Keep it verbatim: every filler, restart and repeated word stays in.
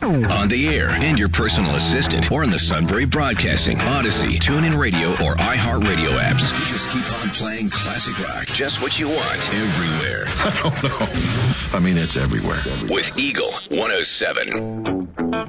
On the air and your personal assistant, or in the Sunbury Broadcasting, Odyssey, TuneIn Radio, or iHeartRadio apps. We just keep on playing classic rock. Just what you want, everywhere. I don't know. I mean, it's everywhere. With Eagle one oh seven.